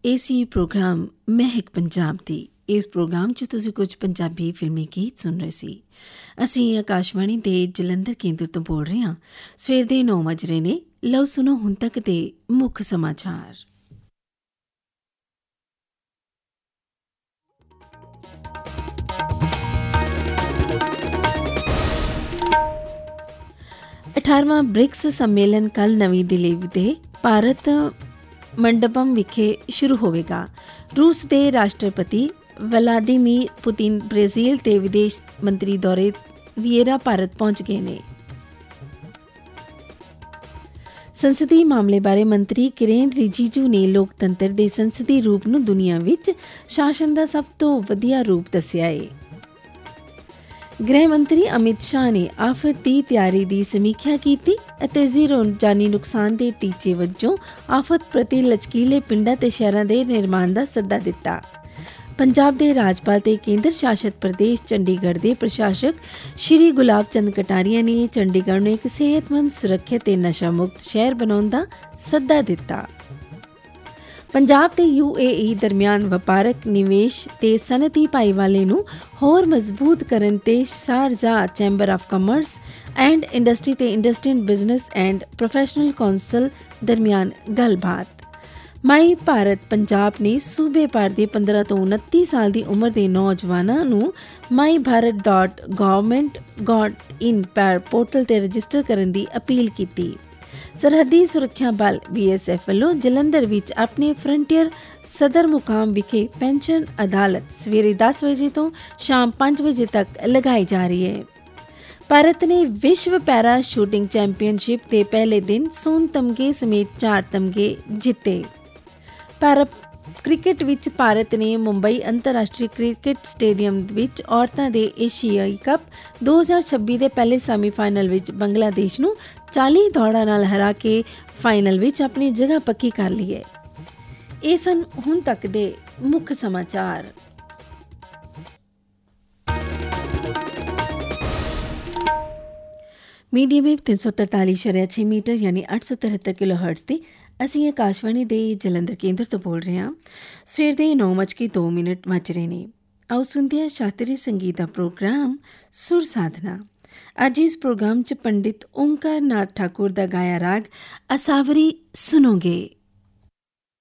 ਇਹ ਸੀ ਪ੍ਰੋਗਰਾਮ ਮਹਿਕ ਪੰਜਾਬ ਦੀ। ਇਸ ਪ੍ਰੋਗਰਾਮ 'ਚ ਤੁਸੀਂ ਕੁਝ ਪੰਜਾਬੀ ਫਿਲਮੀ ਗੀਤ ਸੁਣ ਰਹੇ ਸੀ। ਅਸੀਂ ਆਕਾਸ਼ਵਾਣੀ ਦੇ ਜਲੰਧਰ ਕੇਂਦਰ ਤੋਂ ਬੋਲ ਰਹੇ ਹਾਂ। ਸਵੇਰ ਦੇ 9 ਵੱਜ ਰਹੇ ਨੇ। ਲਓ ਸੁਣੋ ਹੁਣ ਤੱਕ ਦੇ ਮੁੱਖ ਸਮਾਚਾਰ। ਅਠਾਰਵਾਂ ਬ੍ਰਿਕਸ ਸੰਮੇਲਨ ਕੱਲ੍ਹ ਨਵੀਂ ਦਿੱਲੀ ਦੇ ਭਾਰਤ ਮੰਡਪਮ ਵਿਖੇ ਸ਼ੁਰੂ ਹੋਵੇਗਾ। ਰੂਸ ਦੇ ਰਾਸ਼ਟਰਪਤੀ ਵਲਾਦੀਮੀਰ ਪੁਤਿਨ ਬ੍ਰਾਜ਼ੀਲ ਤੇ ਵਿਦੇਸ਼ ਮੰਤਰੀ ਦੌਰੇ ਵੀਏਰਾ ਭਾਰਤ ਪਹੁੰਚ ਗਏ ਨੇ। ਸੰਸਦੀ ਮਾਮਲੇ ਬਾਰੇ ਮੰਤਰੀ ਕਿਰੇਨ ਰਿਜੀਜੂ ਨੇ ਲੋਕਤੰਤਰ ਦੇ ਸੰਸਦੀ ਰੂਪ ਨੂੰ ਦੁਨੀਆ ਵਿੱਚ ਸ਼ਾਸਨ ਦਾ ਸਭ ਤੋਂ ਵਧੀਆ ਰੂਪ ਦੱਸਿਆ ਹੈ। ਗ੍ਰਹਿ ਮੰਤਰੀ ਅਮਿਤ ਸ਼ਾਹ ਨੇ ਆਫਤ ਦੀ ਤਿਆਰੀ ਦੀ ਸਮੀਖਿਆ ਕੀਤੀ ਅਤੇ ਜ਼ੀਰੋ ਜਾਨੀ ਨੁਕਸਾਨ ਦੇ ਟੀਚੇ ਵਜੋਂ ਆਫਤ ਪ੍ਰਤੀ ਲਚਕੀਲੇ ਪਿੰਡਾਂ ਤੇ ਸ਼ਹਿਰਾਂ ਦੇ ਨਿਰਮਾਣ ਦਾ ਸੱਦਾ ਦਿੱਤਾ। ਪੰਜਾਬ ਦੇ ਰਾਜਪਾਲ ਤੇ ਕੇਂਦਰ ਸ਼ਾਸਤ ਪ੍ਰਦੇਸ਼ ਚੰਡੀਗੜ੍ਹ ਦੇ ਪ੍ਰਸ਼ਾਸਕ ਸ਼੍ਰੀ ਗੁਲਾਬ ਚੰਦ ਕਟਾਰੀਆ ਨੇ ਚੰਡੀਗੜ੍ਹ ਨੂੰ ਇੱਕ ਸਿਹਤਮੰਦ, ਸੁਰੱਖਿਅਤ ਤੇ ਨਸ਼ਾ ਮੁਕਤ ਸ਼ਹਿਰ ਬਣਾਉਣ ਦਾ ਸੱਦਾ ਦਿੱਤਾ। ਪੰਜਾਬ ਤੇ UAE ਦਰਮਿਆਨ ਵਪਾਰਕ ਨਿਵੇਸ਼ ਤੇ ਸਨਅਤੀ ਭਾਈਵਾਲੇ ਨੂੰ ਹੋਰ ਮਜ਼ਬੂਤ ਕਰਨ ਤੇ Sharjah chamber of commerce and industry ਤੇ industry business and professional council ਦਰਮਿਆਨ ਗੱਲਬਾਤ। ਮਾਈ ਭਾਰਤ ਪੰਜਾਬ ਨੇ ਸੂਬੇ ਭਰ ਦੇ 15 ਤੋਂ 29 ਸਾਲ ਦੀ ਉਮਰ ਦੇ ਨੌਜਵਾਨਾਂ ਨੂੰ mybharat.government.in ਪੋਰਟਲ ਤੇ ਰਜਿਸਟਰ ਕਰਨ ਦੀ ਅਪੀਲ ਕੀਤੀ। ਸਰਹੱਦੀ ਸੁਰੱਖਿਆ ਬਲ BSF ਵੱਲੋਂ ਜਲੰਧਰ ਵਿੱਚ ਆਪਣੇ ਫਰੰਟੀਅਰ ਸਦਰ ਮੁਕਾਮ ਵਿਖੇ ਪੈਨਸ਼ਨ ਅਦਾਲਤ ਸਵੇਰੇ 10 ਵਜੇ ਤੋਂ ਸ਼ਾਮ 5 ਵਜੇ ਤੱਕ ਲਗਾਈ ਜਾ ਰਹੀ ਹੈ। ਭਾਰਤ ਨੇ ਵਿਸ਼ਵ ਪੈਰਾ ਸ਼ੂਟਿੰਗ ਚੈਂਪੀਅਨਸ਼ਿਪ ਦੇ ਪਹਿਲੇ ਦਿਨ ਸੋਨ ਤਮਗੇ ਸਮੇਤ 4 ਤਮਗੇ ਜਿੱਤੇ। ਪੈਰਾ ਕ੍ਰਿਕਟ ਵਿੱਚ ਭਾਰਤ ਨੇ ਮੁੰਬਈ ਅੰਤਰਰਾਸ਼ਟਰੀ ਕ੍ਰਿਕਟ ਸਟੇਡੀਅਮ ਵਿੱਚ ਔਰਤਾਂ ਦੇ ਏਸ਼ੀਆਈ ਕੱਪ 2026 ਦੇ ਪਹਿਲੇ ਸੈਮੀਫਾਈਨਲ ਵਿੱਚ ਬੰਗਲਾਦੇਸ਼ ਨੂੰ 40 ਦੌੜਾਂ ਨਾਲ ਹਰਾ ਕੇ ਫਾਈਨਲ ਵਿੱਚ ਆਪਣੀ ਜਗ੍ਹਾ ਪੱਕੀ ਕਰ ਲਈ ਹੈ। ਇਹ ਸਨ ਹੁਣ ਤੱਕ ਦੇ ਮੁੱਖ ਸਮਾਚਾਰ। ਮੀਡੀਅਮ ਵੇਵ 343.6 ਮੀਟਰ ਯਾਨੀ 873 ਕਿਲੋਹਰਟਜ਼ ਤੇ ਅਸੀਂ ਆਕਾਸ਼ਵਾਣੀ ਦੇ ਜਲੰਧਰ ਕੇਂਦਰ ਤੋਂ ਬੋਲ ਰਹੇ ਹਾਂ। ਸਵੇਰ ਦੇ 9:02 ਵੱਜ ਰਹੇ ਨੇ। ਆਓ ਸੁਣਦੇ ਹਾਂ ਸ਼ਾਸਤਰੀ ਸੰਗੀਤ ਦਾ ਪ੍ਰੋਗਰਾਮ ਸੁਰ ਸਾਧਨਾ। ਅੱਜ ਇਸ ਪ੍ਰੋਗਰਾਮ 'ਚ ਪੰਡਿਤ ਓਮਕਾਰ ਨਾਥ ਠਾਕੁਰ ਦਾ ਗਾਇਆ ਰਾਗ ਅਸਾਵਰੀ ਸੁਣੋਗੇ।